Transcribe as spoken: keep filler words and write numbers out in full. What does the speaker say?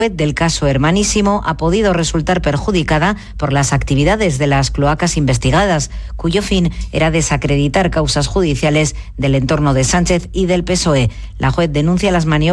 del caso Hermanísimo ha podido resultar perjudicada por las actividades de las cloacas investigadas, cuyo fin era desacreditar causas judiciales del entorno de Sánchez y del P S O E. La juez denuncia las maniobras